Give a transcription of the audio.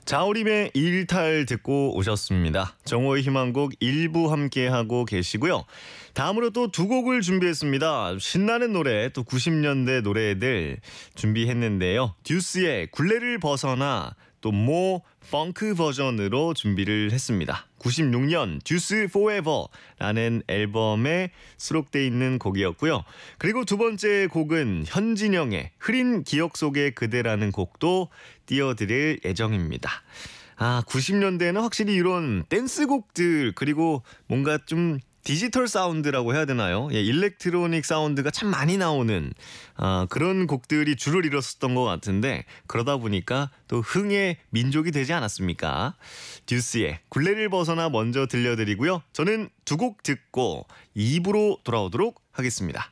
자우림의 일탈 듣고 오셨습니다. 정호의 희망곡 일부 함께하고 계시고요. 다음으로 또 두 곡을 준비했습니다. 신나는 노래, 또 90년대 노래들 준비했는데요. 듀스의 굴레를 벗어나, 또 모 펑크 버전으로 준비를 했습니다. 96년 듀스 포에버라는 앨범에 수록돼 있는 곡이었고요. 그리고 두 번째 곡은 현진영의 흐린 기억 속의 그대라는 곡도 띄워드릴 예정입니다. 90년대에는 확실히 이런 댄스곡들, 그리고 뭔가 좀 디지털 사운드라고 해야 되나요? 예, 일렉트로닉 사운드가 참 많이 나오는 그런 곡들이 주를 이뤘었던 것 같은데, 그러다 보니까 또 흥의 민족이 되지 않았습니까? 듀스의 굴레를 벗어나 먼저 들려드리고요. 저는 두 곡 듣고 2부로 돌아오도록 하겠습니다.